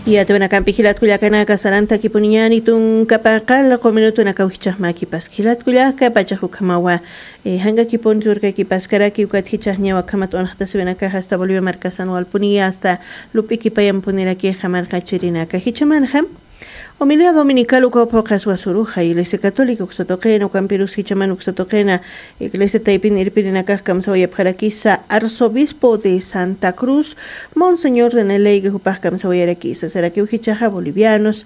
Ya te van a campijilat kuyakana kasaranta kipuniñani tun kapaqal qominutu nakawhichaqmaki paskilat kuyaka pachahukamawa hanga kipun turka kipaskaraki ukathichaqña wakamat onaqtasiwenaka hasta Bolivia marcasan walpunia hasta lupiki payampuniraki hamarqa chirinaka hichamanqa Homilia dominical ucopocas wasuruja, Iglesia Católica uxatoquena, Ucampirus hichaman uxatoquena, Iglesia Taipin irpirinacas camsawaya parakisa, Arzobispo de Santa Cruz, Monseñor René Leigue Jupas camsawayaraquisa, será que ujichaja bolivianos,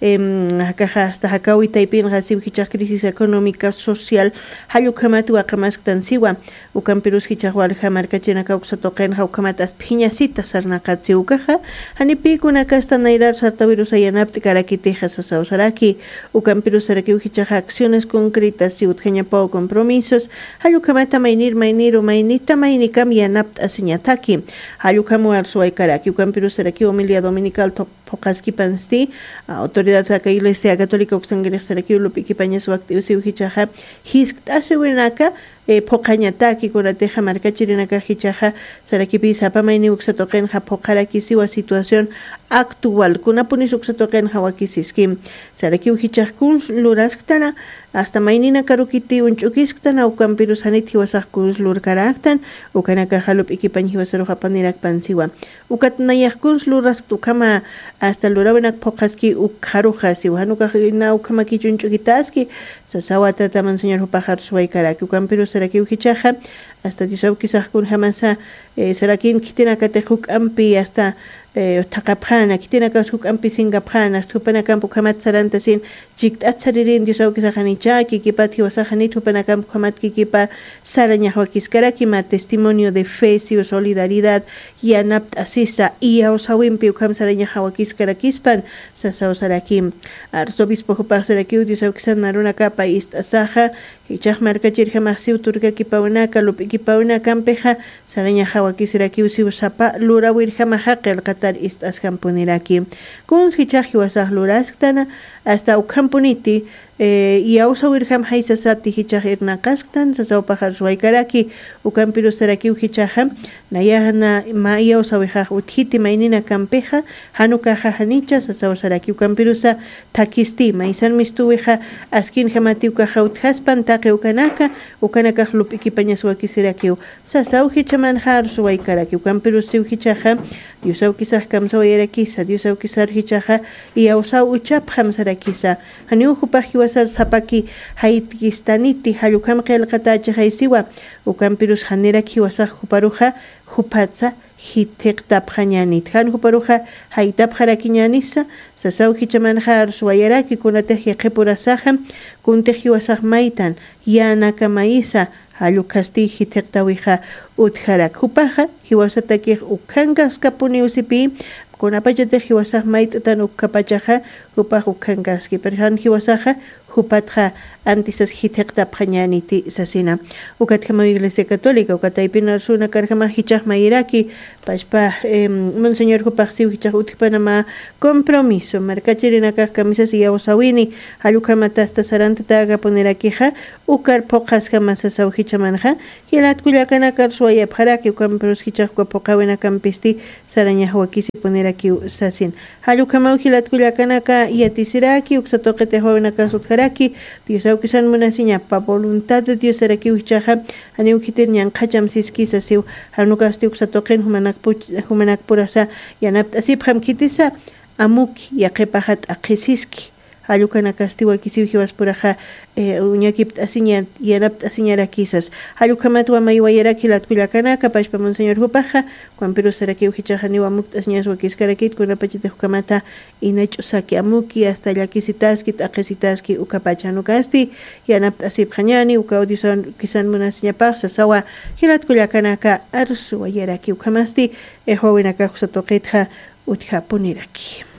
acaja hasta Jacaui Taipin, Rasi ujichaj crisis económica, social, Hayukamatu Akamas Tansiwa, Ucampirus hichahual Jamarcachinaca uxatoquen, Jaucamatas piñacitas, Sarnacatsi ucaja, Hanipicuna Castanairar, Sartavirus Ayanapti, Carakiteja. Saraki, Ucampirus Saraki Ujichaja acciones concretas y Utgeñapao compromisos, Hayukamata Mainir Mainiro Mainita Mainikam y Anapt Asiñataki, Hayukamu Arsuay Karaki, Ucampirus Saraki Homilia Dominical Pokaski Pansti, Autoridad de la Iglesia Católica Uxangere Saraki Lupiki Pañas Uactius y Ujichaja, Hisk Tasuenaka, Pokañataki Kurateja Marcachirinaka Hichaja, Saraki Pisapa Maini Uxatokenja Pokaraki Siwa situación actual, Kunapunis Uxatoken Hawakisiskim, Saraki Ujichakun Lurasktana, hasta Mainina Karukiti Unchukiskana, Ucampirus Haniti Wasakuz Lur Karaktan, Ukanaka Halup Ikipanjiwasaro Japanirak Pansiwa, Ukatnayakuns Luras Tukama, hasta Lurabenak Pokaski Ukarujas, Uhanukahina Ukamaki Chunchukitaski, Sasawata Taman Señor Upajar Suaikaraki, Ucampirus Saraki Ujichaja, hasta Yusau Kisakun Hamasa, Sarakin Kitinakatehuk Ampi, hasta Takapana, Kitinakasuk Ampi Singapana, Stupanakam Pukamat Sarantasin, Jiktatsaririn, Yusau Kisahanichaki, Kipati Wasahanit, Tupanakam Pukamat Kikipa, Sarañahuakiskaraki, testimonio de fe, y solidaridad, y Anapt Asisa, y Ausawimpi, Ukam Sarañahuakiskarakispan, Sasau Sarakim, Arzobispo Jupasaraki, Yusau Kisanaruna Kapa, Istasaja, Hichaj Markachir Hamasiu Turka Kipaunaka, Lupiki Campeja, Saraña Hawakisiraki, Usapa, Lura Wirhamahak, el Qatar Istas Campuniraki. Kuns Hichaj Wasah Luraskana, hasta Ukampuniti, y Ausa Wirham Haisasati Hichaj Irnakastan, Sasau Pahar Suaikaraki, Ukampirus Saraki Hichajam, Nayahana Maya Usawihaj Uthiti Mainina Campeja, Hanuka Hanicha, Sasau Saraki Ukampirusa, Takisti, Maisan Mistuweja, Askin Hamatiuka Hauthaspan, Ukanaka, Ukanaka Lupiki Pañaswakisirakiu, Sasau Hichamanjar Suaikaraki, Ukampirus Hichaja, Diosau Kisah Kamsawairakisa, Diosau Kisar Hichaja, y Ausau Uchap Hamsarakisa, Haniu Hupahiwasar Sapaki, Haitkistaniti, Hayukam Kelkatacha Haisiwa, Ukampirus Haneraki Wasah Huparuja, Hupatsa, Hitekta Panyanit, Han Huparuja, Haitap Harakiñanisa, Sasau Hichamanjar Suayaraki, Kunatehi Kepurasaham, Kuntehi Wasah Maitan, Yanaka Maisa, Halukasti Hitektawiha, Utharak Hupaja, Hiwasataki Ukangas Kapuni Usipi, Kunapachate Hiwasah Maitan Ukapachaja, Hupah Ukangaski, Perhan Hiwasaja, Hupatja, Antisas Hitekta Panyaniti Sasina, Ukatkama Iglesia Católica, Ukataipina Suna Karjama Hichaj Mairaki, Pashpa, Monseñor Hupachsiu Hichaj Utpanama, compromiso, Marcachirinaka Camisas y Ausawini, Halukamatasta Saranta Taga Poneraquija, Ukar Pojas Hamasasau Hichamanja, Hilat Kuyakana Karsuaya Paraki, Ukamperus Hichaj Pokawena Campisti, Sarañahuakisi Poneraki Sasin, Halukamau Hilat Kuyakanaka y Atisiraki, Uxatoquete Jovenaka Sutharaki, Dios Aukisan Munasiña, pa voluntad de Dios Saraki Uchaja, Aniukitir Nyan Kacham Siskisa Siu, Hanukasti Uxatoquen Humanak Purasa, Yanap Asip Hamkitisa, Amuk Yakepahat Akisiski. Halukana Castiwa Kisiu Hiwaspuraja, Uñakip Asiñat, Yanap Asiñarakisas, Halukamatu Amaiwayaraki, Latkulakana, Kapashpa Monseñor Hupaja, Quampiru Saraki Uhichajaniwa Mukt Asiñas Wakiskarakit, Kunapachite Hukamata, Inech Saki Amuki, hasta Yakisitaskit, Akesitaski, Ukapachanukasti, Yanap Asip Hanyani, Ukaudisan Kisan Munasiñapach, Sasawa, Hilatkullakanaka, Arsu Wayaraki Ukamasti, Ehowenaka Husatoketja, Utja Puniraki.